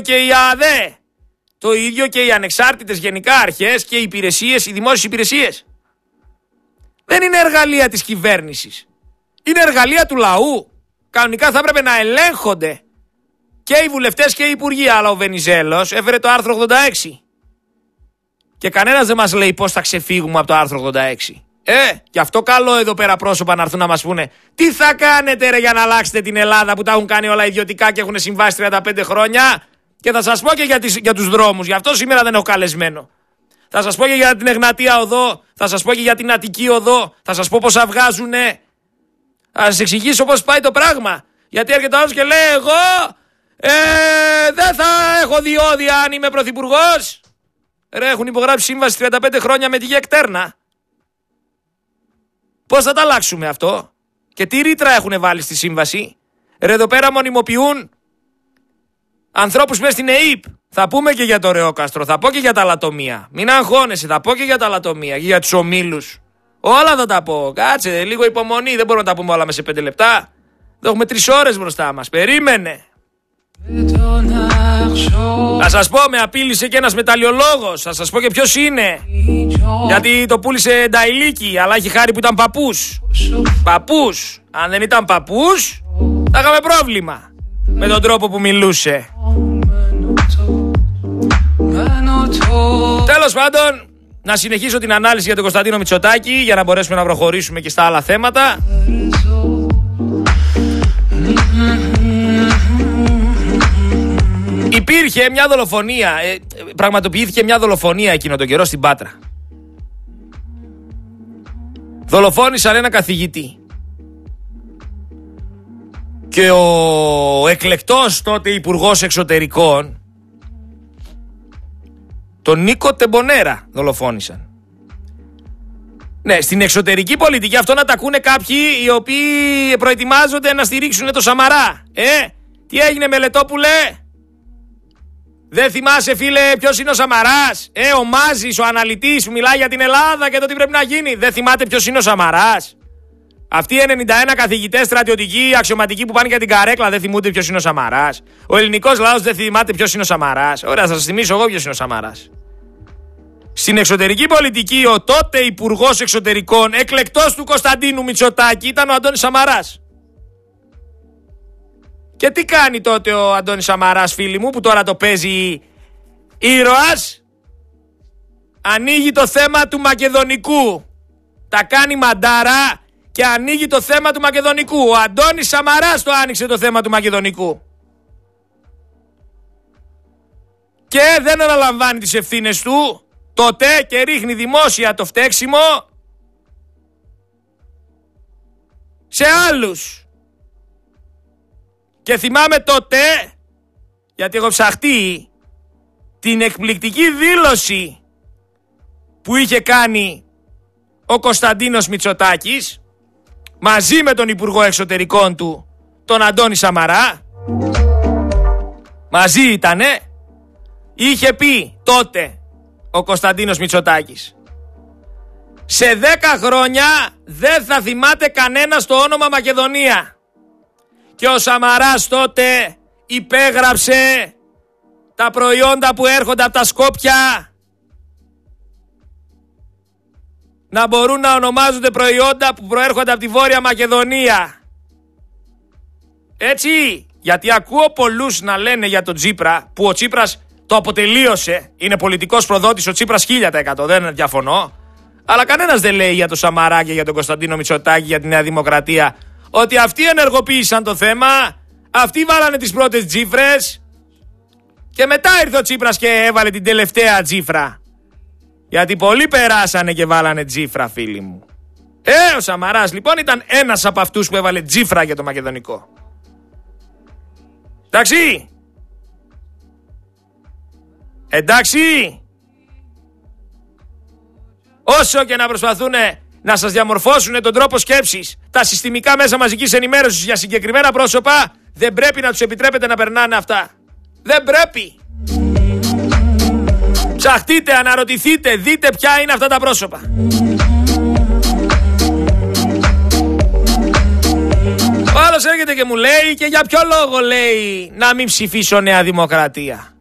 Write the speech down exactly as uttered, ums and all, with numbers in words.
και η ΑΔΕ. Το ίδιο και οι ανεξάρτητες γενικά αρχές και οι υπηρεσίες, οι δημόσιες υπηρεσίες. Δεν είναι εργαλεία της κυβέρνησης. Είναι εργαλεία του λαού. Κανονικά θα έπρεπε να ελέγχονται και οι βουλευτές και οι υπουργοί. Αλλά ο Βενιζέλος έφερε το άρθρο ογδόντα έξι. Και κανένας δεν μας λέει πώς θα ξεφύγουμε από το άρθρο ογδόντα έξι. Ε, γι' αυτό καλό εδώ πέρα πρόσωπα να έρθουν να μας πούνε τι θα κάνετε ρε για να αλλάξετε την Ελλάδα που τα έχουν κάνει όλα ιδιωτικά και έχουν συμβάσει τριάντα πέντε χρόνια. Και θα σας πω και για, τις, για τους δρόμους. Γι' αυτό σήμερα δεν έχω καλεσμένο. Θα σας πω και για την Εγνατία Οδό. Θα σας πω και για την Αττική Οδό. Θα σας πω πώς θα βγάζουνε. Θα σας εξηγήσω πώς πάει το πράγμα. Γιατί έρχεται ο άλλος και λέει εγώ ε, δεν θα έχω διόδια αν είμαι πρωθυπουργός. Ρε, έχουν υπογράψει σύμβαση τριάντα πέντε χρόνια με τη ΓΕΚΤΕΡΝΑ. Πώς θα τα αλλάξουμε αυτό? Και τι ρήτρα έχουν βάλει στη σύμβαση? Ρε, εδώ πέρα μονιμοποιούν ανθρώπους μέσα στην ΕΥΠ. Θα πούμε και για το Ρεόκαστρο, θα πω και για τα λατομεία. Μην αγχώνεσαι, θα πω και για τα λατομεία και για τους ομίλους. Όλα θα τα πω. Κάτσε, λίγο υπομονή. Δεν μπορούμε να τα πούμε όλα μέσα σε πέντε λεπτά. Δεν έχουμε τρεις ώρες μπροστά μας. Περίμενε. Θα σας πω, με απείλησε και ένας μεταλλιολόγος. Θα σας πω και ποιος είναι. Γιατί το πούλησε Νταϊλίκη, αλλά έχει χάρη που ήταν παππούς. Παππούς. Αν δεν ήταν παππούς, θα είχαμε πρόβλημα με τον τρόπο που μιλούσε. Τέλος πάντων, να συνεχίσω την ανάλυση για τον Κωνσταντίνο Μητσοτάκη για να μπορέσουμε να προχωρήσουμε και στα άλλα θέματα. Υπήρχε μια δολοφονία, ε, πραγματοποιήθηκε μια δολοφονία εκείνο τον καιρό στην Πάτρα. Δολοφόνησαν ένα καθηγητή. Και ο εκλεκτός τότε υπουργός εξωτερικών, τον Νίκο Τεμπονέρα, δολοφόνησαν. Ναι, στην εξωτερική πολιτική αυτό να τα ακούνε κάποιοι οι οποίοι προετοιμάζονται να στηρίξουν το Σαμαρά. Ε, τι έγινε Μελετόπουλε? Δεν θυμάσαι φίλε ποιος είναι ο Σαμαράς? Ε, ο Μάζης, ο αναλυτής που μιλάει για την Ελλάδα και το τι πρέπει να γίνει. Δεν θυμάται ποιος είναι ο Σαμαράς? Αυτοί οι ενενήντα ένα καθηγητές στρατιωτικοί, αξιωματικοί που πάνε για την καρέκλα δεν θυμούνται ποιος είναι ο Σαμαράς. Ο ελληνικός λαός δεν θυμάται ποιος είναι ο Σαμαράς. Ωραία, θα σας θυμίσω εγώ ποιος είναι ο Σαμαράς. Στην εξωτερική πολιτική, ο τότε υπουργός εξωτερικών, εκλεκτός του Κωνσταντίνου Μητσοτάκη, ήταν ο Αντώνης Σαμαράς. Και τι κάνει τότε ο Αντώνης Σαμαράς, φίλοι μου, που τώρα το παίζει ήρωας? Ανοίγει το θέμα του Μακεδονικού. Τα κάνει μαντάρα και ανοίγει το θέμα του Μακεδονικού. Ο Αντώνης Σαμαράς το άνοιξε το θέμα του Μακεδονικού. Και δεν αναλαμβάνει τις ευθύνες του τότε και ρίχνει δημόσια το φταίξιμο σε άλλους. Και θυμάμαι τότε, γιατί έχω ψαχτεί, την εκπληκτική δήλωση που είχε κάνει ο Κωνσταντίνος Μητσοτάκης μαζί με τον Υπουργό Εξωτερικών του, τον Αντώνη Σαμαρά. Μαζί ήτανε. Είχε πει τότε ο Κωνσταντίνος Μητσοτάκης, σε δέκα χρόνια δεν θα θυμάται κανένας το όνομα Μακεδονία. Και ο Σαμαράς τότε υπέγραψε τα προϊόντα που έρχονται από τα Σκόπια να μπορούν να ονομάζονται προϊόντα που προέρχονται από τη Βόρεια Μακεδονία. Έτσι, γιατί ακούω πολλούς να λένε για τον Τσίπρα, που ο Τσίπρας το αποτελείωσε, είναι πολιτικός προδότης ο Τσίπρας χίλια τοις εκατό, δεν διαφωνώ, αλλά κανένας δεν λέει για τον Σαμαρά και για τον Κωνσταντίνο Μητσοτάκη, για τη Νέα Δημοκρατία, ότι αυτοί ενεργοποίησαν το θέμα, αυτοί βάλανε τις πρώτες τσίφρες και μετά ήρθε ο Τσίπρας και έβαλε την τελευταία τσίφρα. Γιατί πολλοί περάσανε και βάλανε τσίφρα, φίλοι μου. Ε, ο Σαμαράς λοιπόν ήταν ένας από αυτούς που έβαλε τσίφρα για το μακεδονικό. Εντάξει. Εντάξει. Όσο και να προσπαθούν να σας διαμορφώσουν τον τρόπο σκέψης τα συστημικά μέσα μαζικής ενημέρωσης για συγκεκριμένα πρόσωπα, δεν πρέπει να τους επιτρέπετε να περνάνε αυτά. Δεν πρέπει. Ψαχτείτε, αναρωτηθείτε, δείτε ποια είναι αυτά τα πρόσωπα. Ο άλλος έρχεται και μου λέει και για ποιο λόγο λέει να μην ψηφίσω Νέα Δημοκρατία.